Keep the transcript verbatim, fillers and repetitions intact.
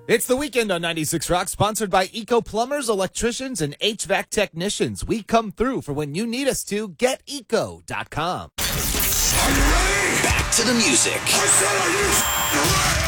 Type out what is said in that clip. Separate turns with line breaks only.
It's the weekend on ninety-six Rock, sponsored by Eco Plumbers, Electricians, and H V A C Technicians. We come through for when you need us to. Get eco dot com.
Are you ready? Back to the music. I said, are you ready?